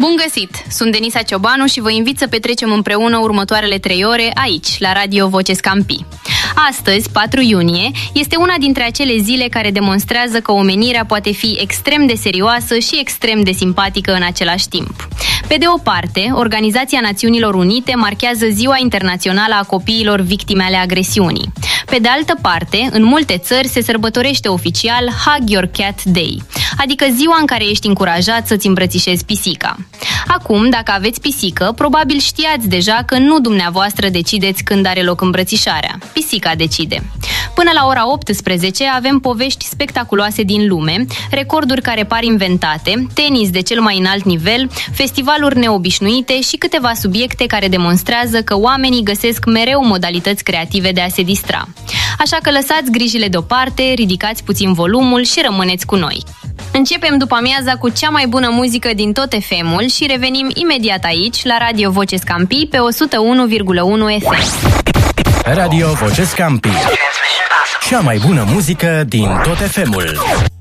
Bun găsit! Sunt Denisa Ciobanu și vă invit să petrecem împreună următoarele 3 ore aici, la Radio Voce Scampi. Astăzi, 4 iunie, este una dintre acele zile care demonstrează că omenirea poate fi extrem de serioasă și extrem de simpatică în același timp. Pe de o parte, Organizația Națiunilor Unite marchează Ziua Internațională a Copiilor Victime ale Agresiunii. Pe de altă parte, în multe țări se sărbătorește oficial Hug Your Cat Day, adică ziua în care ești încurajat să-ți îmbrățișezi pisica. Acum, dacă aveți pisică, probabil știați deja că nu dumneavoastră decideți când are loc îmbrățișarea. Pisica decide. Până la ora 18 avem povești spectaculoase din lume, recorduri care par inventate, tenis de cel mai înalt nivel, festivaluri neobișnuite și câteva subiecte care demonstrează că oamenii găsesc mereu modalități creative de a se distra. Așa că lăsați grijile deoparte, ridicați puțin volumul și rămâneți cu noi. Începem după amiaza cu cea mai bună muzică din tot FM-ul și revenim imediat aici, la Radio Voce Scampi, pe 101,1 FM. Radio Voce Scampi. Cea mai bună muzică din tot FM-ul.